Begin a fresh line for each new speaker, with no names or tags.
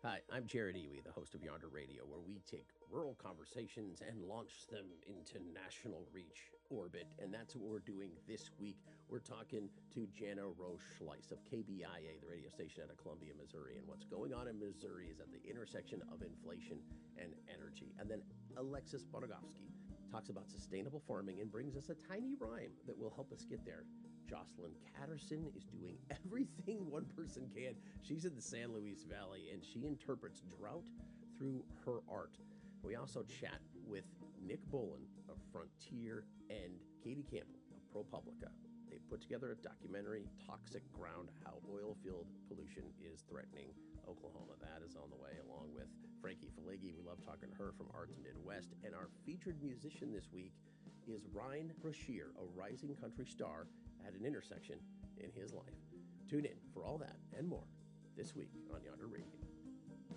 Hi, I'm Jared Iwi, the host of Yonder Radio, where we take rural conversations and launch them into national reach orbit. And that's what we're doing this week. We're talking to Jana Rose Schleiss of KBIA, the radio station out of Columbia, Missouri. And what's going on in Missouri is at the intersection of inflation and energy. And then Alexis Bonagovsky talks about sustainable farming and brings us a tiny rhyme that will help us get there. Jocelyn Catterson is doing everything one person can. She's in the San Luis Valley and she interprets drought through her art. We also chat with Nick Bolin of Frontier and Katie Campbell of ProPublica. They put together a documentary, Toxic Ground, How Oil Field Pollution is Threatening Oklahoma. That is on the way, along with Frankie Falegi. We love talking to her from Arts Midwest. And our featured musician this week is Ryan Brashear, a rising country star at an intersection in his life. Tune in for all that and more this week on Yonder Radio.